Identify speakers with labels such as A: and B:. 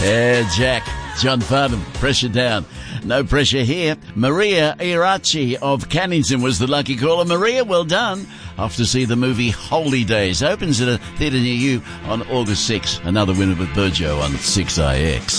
A: Jack, John Farnham, pressure down. No pressure here. Maria Irachi of Cannington was the lucky caller. Maria, well done. Off to see the movie Holy Days. Opens at a theatre near you on August 6. Another winner with Burjo on 6IX.